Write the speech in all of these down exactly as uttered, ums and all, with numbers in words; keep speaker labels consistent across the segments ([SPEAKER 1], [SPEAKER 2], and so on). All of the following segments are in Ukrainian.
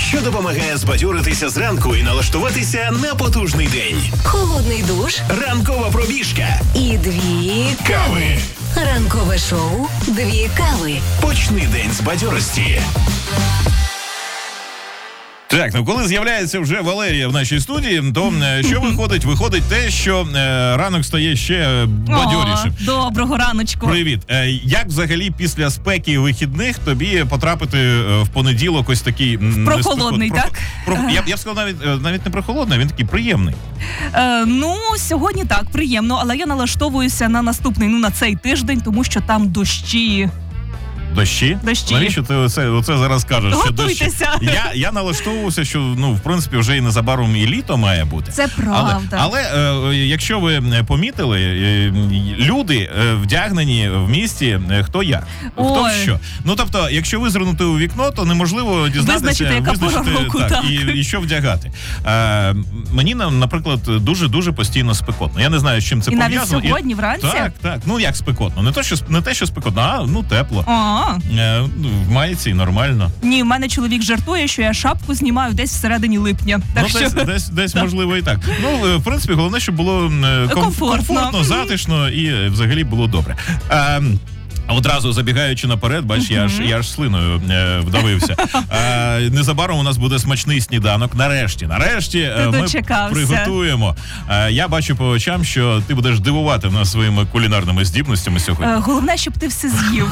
[SPEAKER 1] що допомагає збадьоритися зранку і налаштуватися на потужний день.
[SPEAKER 2] Холодний душ,
[SPEAKER 1] Ранкова пробіжка
[SPEAKER 2] і дві
[SPEAKER 1] кави.
[SPEAKER 2] Ранкове шоу «Дві кави».
[SPEAKER 1] Почни день з бадьорості.
[SPEAKER 3] Так, ну коли з'являється вже Валерія в нашій студії, то що виходить? Виходить те, що е, ранок стає ще бадьорішим.
[SPEAKER 4] О, доброго раночку.
[SPEAKER 3] Привіт. Е, як взагалі після спеки вихідних тобі потрапити е, в понеділок ось такий...
[SPEAKER 4] Прохолодний,
[SPEAKER 3] про,
[SPEAKER 4] так?
[SPEAKER 3] Про, я, я б сказав, навіть, навіть не прохолодний, він такий приємний.
[SPEAKER 4] Е, ну, сьогодні так, приємно, але я налаштовуюся на наступний, ну на цей тиждень, тому що там дощі.
[SPEAKER 3] Дощі?
[SPEAKER 4] Дощі.
[SPEAKER 3] Навіщо ти оце, оце зараз кажеш?
[SPEAKER 4] Готуйтеся.
[SPEAKER 3] Що дощі? Я, я налаштовувався, що, ну, в принципі, вже і незабаром і літо має бути.
[SPEAKER 4] Це правда.
[SPEAKER 3] Але, але е, якщо ви помітили, е, люди е, вдягнені в місті е, хто як, хто
[SPEAKER 4] Ой.
[SPEAKER 3] що. Ну, тобто, якщо визирнути у вікно, то неможливо дізнатися,
[SPEAKER 4] Визначити, яка пора року,
[SPEAKER 3] так,
[SPEAKER 4] так.
[SPEAKER 3] І, і що вдягати. Е, мені, наприклад, дуже-дуже постійно спекотно. Я не знаю, з чим це
[SPEAKER 4] І навіть
[SPEAKER 3] пов'язано.
[SPEAKER 4] сьогодні вранці?
[SPEAKER 3] Так, так. Ну, як спекотно. Не те, що, не те, що спекотно, а ну тепло.
[SPEAKER 4] А,
[SPEAKER 3] Е, в майці нормально.
[SPEAKER 4] ні, в мене чоловік жартує, що я шапку знімаю десь всередині липня. Так
[SPEAKER 3] Ну,
[SPEAKER 4] що...
[SPEAKER 3] десь, десь, десь можливо і так. Ну, в принципі, головне, щоб було е, ком-
[SPEAKER 4] Комфортно.
[SPEAKER 3] комфортно, затишно і е, взагалі було добре. А, Одразу забігаючи наперед, бач, я ж я ж слиною е, вдавився. А, незабаром у нас буде смачний сніданок. Нарешті, нарешті е, ми
[SPEAKER 4] дочекався.
[SPEAKER 3] приготуємо. А, я бачу по очам, що ти будеш дивувати нас своїми кулінарними здібностями сьогодні.
[SPEAKER 4] Е, головне, щоб ти все з'їв.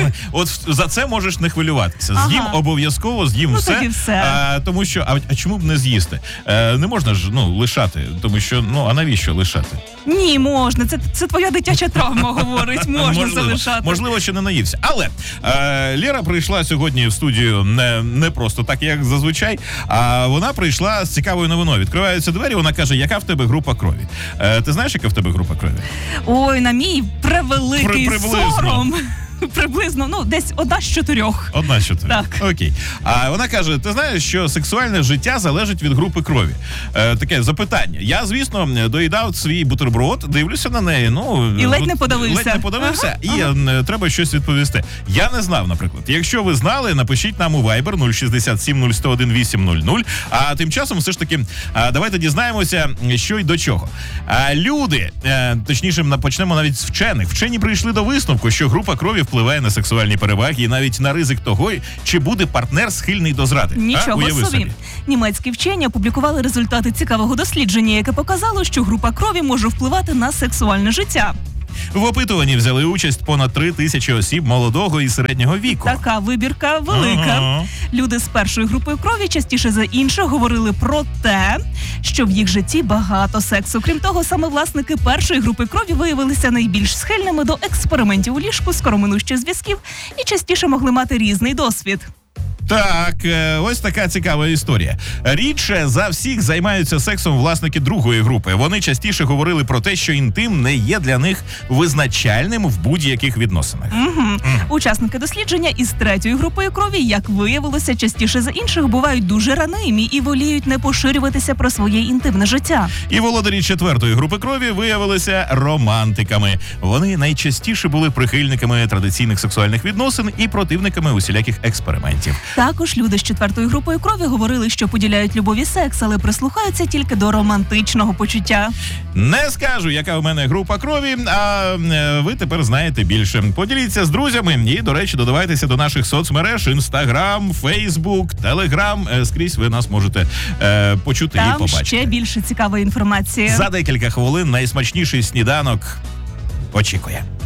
[SPEAKER 3] От за це можеш не хвилюватися. З'їм
[SPEAKER 4] Ага.
[SPEAKER 3] обов'язково, з'їм
[SPEAKER 4] Ну,
[SPEAKER 3] все.
[SPEAKER 4] тоді все.
[SPEAKER 3] А, тому що, а, а чому б не з'їсти? Е, не можна ж ну лишати, тому що ну а навіщо лишати?
[SPEAKER 4] Ні, можна. Це, це твоя дитяча травма говорить. Можна
[SPEAKER 3] можливо,
[SPEAKER 4] залишати.
[SPEAKER 3] можливо, ще не наївся. Але е, Лєра прийшла сьогодні в студію не, не просто так, як зазвичай, а вона прийшла з цікавою новиною. Відкриваються двері, вона каже, яка в тебе група крові? Е, ти знаєш, яка в тебе група крові?
[SPEAKER 4] Ой, на мій превеликий
[SPEAKER 3] При- приблизно.
[SPEAKER 4] сором. Приблизно, ну, десь одна з чотирьох.
[SPEAKER 3] Одна з чотирьох.
[SPEAKER 4] Так.
[SPEAKER 3] Окей. А вона каже, ти знаєш, що сексуальне життя залежить від групи крові. Е, таке запитання. Я, звісно, доїдав свій бутерброд, дивлюся на неї, ну...
[SPEAKER 4] І ледь
[SPEAKER 3] от,
[SPEAKER 4] не подавився.
[SPEAKER 3] Ледь не подавився,
[SPEAKER 4] Ага,
[SPEAKER 3] і
[SPEAKER 4] ага.
[SPEAKER 3] е, треба щось відповісти. Я не знав, наприклад. Якщо ви знали, напишіть нам у Viber нуль шістдесят сім нуль сто один вісім нуль нуль. А тим часом все ж таки, а, давайте дізнаємося, що й до чого. А, люди, е, точніше, почнемо навіть з вчених. Вчені прийшли до висновку, що група крові впливає на сексуальні переваги і навіть на ризик того, чи буде партнер схильний до зради.
[SPEAKER 4] Нічого
[SPEAKER 3] а? Уяви
[SPEAKER 4] собі.
[SPEAKER 3] собі.
[SPEAKER 4] Німецькі вчені опублікували результати цікавого дослідження, яке показало, що група крові може впливати на сексуальне життя.
[SPEAKER 3] В опитуванні взяли участь понад три тисячі осіб молодого і середнього віку.
[SPEAKER 4] Така вибірка велика.
[SPEAKER 3] Ага.
[SPEAKER 4] Люди з першою групою крові частіше за інших говорили про те, що в їх житті багато сексу. Крім того, саме власники першої групи крові виявилися найбільш схильними до експериментів у ліжку, скороминущих зв'язків і частіше могли мати різний досвід.
[SPEAKER 3] Так, е, ось така цікава історія. Рідше за всіх займаються сексом власники другої групи. Вони частіше говорили про те, що інтим не є для них визначальним в будь-яких відносинах.
[SPEAKER 4] Угу. Учасники дослідження із третьою групою крові, як виявилося, частіше за інших бувають дуже ранимі і воліють не поширюватися про своє інтимне життя.
[SPEAKER 3] І володарі четвертої групи крові виявилися романтиками. Вони найчастіше були прихильниками традиційних сексуальних відносин і противниками усіляких експериментів.
[SPEAKER 4] Також люди з четвертою групою крові говорили, що поділяють любов і секс, але прислухаються тільки до романтичного почуття.
[SPEAKER 3] Не скажу, яка в мене група крові, а е, ви тепер знаєте більше. Поділіться з друзями і, до речі, додавайтеся до наших соцмереж, Інстаграм, Фейсбук, Телеграм. Е, скрізь ви нас можете е, почути
[SPEAKER 4] Там
[SPEAKER 3] і побачити.
[SPEAKER 4] ще більше цікавої інформації.
[SPEAKER 3] За декілька хвилин найсмачніший сніданок очікує.